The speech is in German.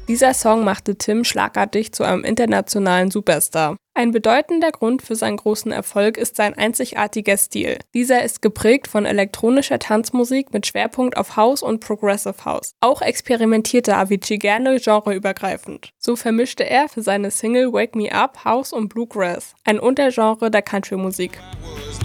Dieser Song machte Tim schlagartig zu einem internationalen Superstar. Ein bedeutender Grund für seinen großen Erfolg ist sein einzigartiger Stil. Dieser ist geprägt von elektronischer Tanzmusik mit Schwerpunkt auf House und Progressive House. Auch experimentierte Avicii gerne genreübergreifend. So vermischte er für seine Single Wake Me Up House und Bluegrass, ein Untergenre der Country-Musik.